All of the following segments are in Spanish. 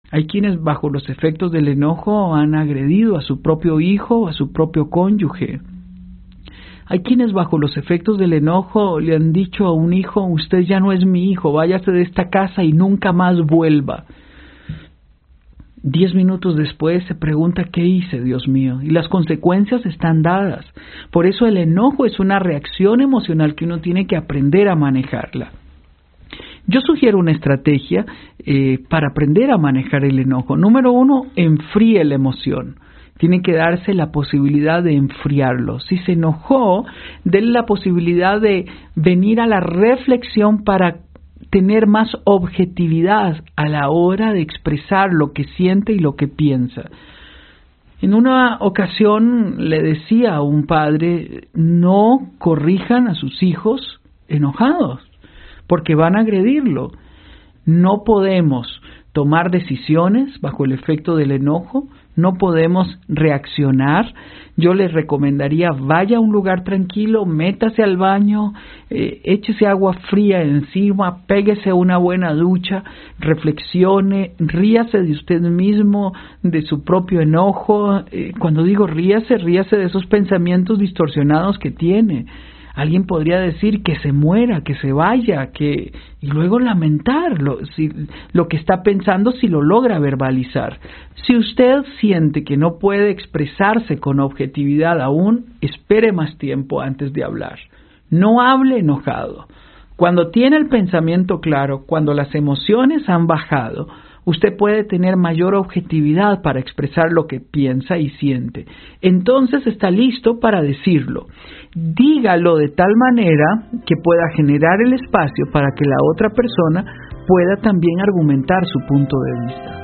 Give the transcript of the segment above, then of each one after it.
Hay quienes bajo los efectos del enojo han agredido a su propio hijo o a su propio cónyuge. Hay quienes bajo los efectos del enojo le han dicho a un hijo: usted ya no es mi hijo, váyase de esta casa y nunca más vuelva. 10 minutos después se pregunta: ¿qué hice, Dios mío? Y las consecuencias están dadas. Por eso el enojo es una reacción emocional que uno tiene que aprender a manejarla. Yo sugiero una estrategia para aprender a manejar el enojo. Número 1, enfríe la emoción. Tiene que darse la posibilidad de enfriarlo. Si se enojó, denle la posibilidad de venir a la reflexión para tener más objetividad a la hora de expresar lo que siente y lo que piensa. En una ocasión le decía a un padre: no corrijan a sus hijos enojados, porque van a agredirlo. No podemos tomar decisiones bajo el efecto del enojo, no podemos reaccionar. Yo les recomendaría: vaya a un lugar tranquilo, métase al baño, échese agua fría encima, péguese una buena ducha, reflexione, ríase de usted mismo, de su propio enojo. Cuando digo ríase de esos pensamientos distorsionados que tiene. Alguien podría decir que se muera, que se vaya, y luego lamentar lo que está pensando si lo logra verbalizar. Si usted siente que no puede expresarse con objetividad aún, espere más tiempo antes de hablar. No hable enojado. Cuando tiene el pensamiento claro, cuando las emociones han bajado, usted puede tener mayor objetividad para expresar lo que piensa y siente. Entonces está listo para decirlo. Dígalo de tal manera que pueda generar el espacio para que la otra persona pueda también argumentar su punto de vista.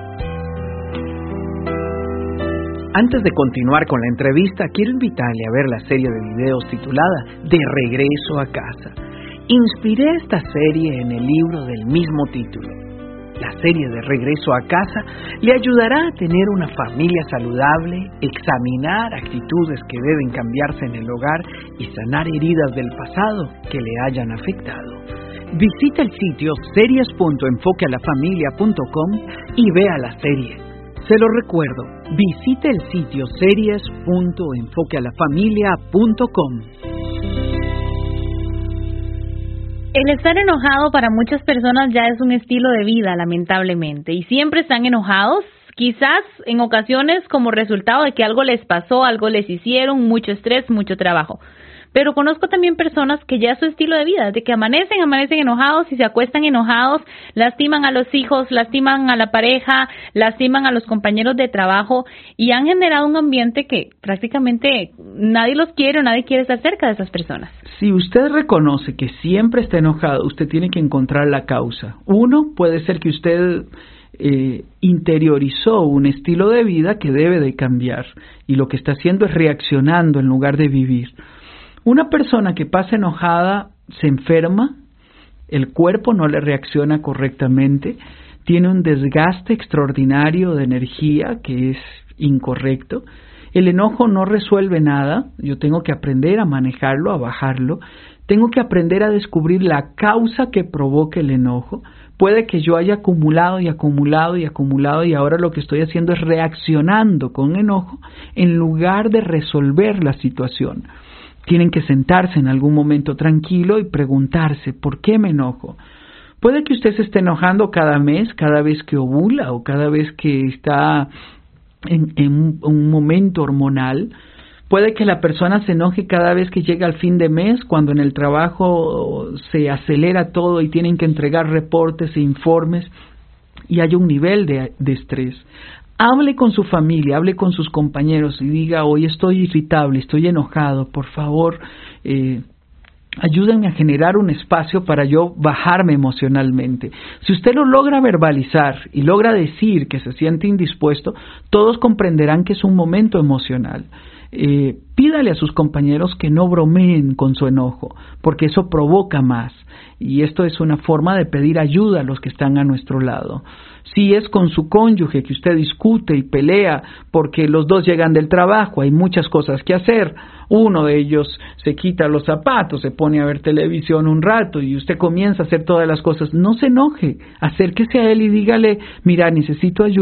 Antes de continuar con la entrevista, quiero invitarle a ver la serie de videos titulada De Regreso a Casa. Inspiré esta serie en el libro del mismo título. La serie de Regreso a Casa le ayudará a tener una familia saludable, examinar actitudes que deben cambiarse en el hogar y sanar heridas del pasado que le hayan afectado. Visita el sitio series.enfoquealafamilia.com y vea la serie. Se lo recuerdo, visite el sitio series.enfoquealafamilia.com. El estar enojado para muchas personas ya es un estilo de vida, lamentablemente, y siempre están enojados, quizás en ocasiones como resultado de que algo les pasó, algo les hicieron, mucho estrés, mucho trabajo. Pero conozco también personas que ya es su estilo de vida, de que amanecen enojados y se acuestan enojados, lastiman a los hijos, lastiman a la pareja, lastiman a los compañeros de trabajo y han generado un ambiente que prácticamente nadie los quiere o nadie quiere estar cerca de esas personas. Si usted reconoce que siempre está enojado, usted tiene que encontrar la causa. Uno, puede ser que usted interiorizó un estilo de vida que debe de cambiar y lo que está haciendo es reaccionando en lugar de vivir. Una persona que pasa enojada se enferma, el cuerpo no le reacciona correctamente, tiene un desgaste extraordinario de energía que es incorrecto. El enojo no resuelve nada, yo tengo que aprender a manejarlo, a bajarlo, tengo que aprender a descubrir la causa que provoca el enojo. Puede que yo haya acumulado y ahora lo que estoy haciendo es reaccionando con enojo en lugar de resolver la situación. Tienen que sentarse en algún momento tranquilo y preguntarse: ¿por qué me enojo? Puede que usted se esté enojando cada mes, cada vez que ovula o cada vez que está en un momento hormonal. Puede que la persona se enoje cada vez que llega al fin de mes, cuando en el trabajo se acelera todo y tienen que entregar reportes e informes y hay un nivel de estrés. Hable con su familia, hable con sus compañeros y diga: hoy estoy irritable, estoy enojado, por favor, ayúdenme a generar un espacio para yo bajarme emocionalmente. Si usted lo logra verbalizar y logra decir que se siente indispuesto, todos comprenderán que es un momento emocional. Pídale a sus compañeros que no bromeen con su enojo, porque eso provoca más. Y esto es una forma de pedir ayuda a los que están a nuestro lado. Si es con su cónyuge que usted discute y pelea porque los dos llegan del trabajo, hay muchas cosas que hacer, uno de ellos se quita los zapatos, se pone a ver televisión un rato y usted comienza a hacer todas las cosas, no se enoje, acérquese a él y dígale: mira, necesito ayuda.